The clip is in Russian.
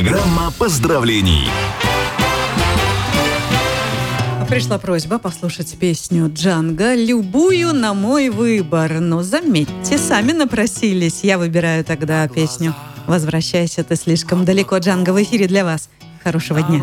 Программа поздравлений. Пришла просьба послушать песню Джанго «Любую на мой выбор». Но заметьте, сами напросились. Я выбираю тогда песню «Возвращайся, ты слишком далеко». Джанго в эфире для вас. Хорошего дня.